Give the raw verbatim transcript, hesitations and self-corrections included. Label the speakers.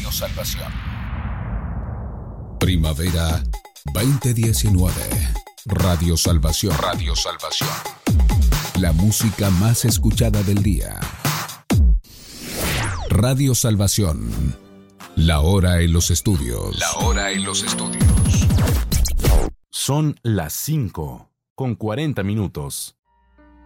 Speaker 1: Radio Salvación. Primavera veinte diecinueve. Radio Salvación. Radio Salvación. La música más escuchada del día. Radio Salvación. La hora en los estudios. La hora en los estudios.
Speaker 2: Son las cinco con cuarenta minutos.